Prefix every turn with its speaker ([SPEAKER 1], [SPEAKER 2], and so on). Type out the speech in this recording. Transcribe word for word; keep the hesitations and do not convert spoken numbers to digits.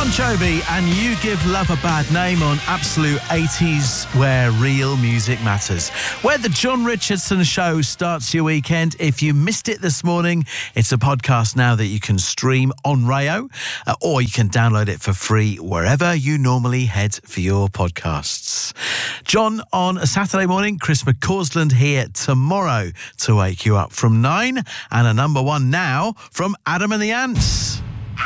[SPEAKER 1] Bon Jovi and You Give Love a Bad Name on Absolute eighties, where real music matters. Where the John Richardson Show starts your weekend. If you missed it this morning, it's a podcast now that you can stream on Rayo, uh, or you can download it for free wherever you normally head for your podcasts. John on a Saturday morning, Chris McCausland here tomorrow to wake you up from nine, and a number one now from Adam and the Ants.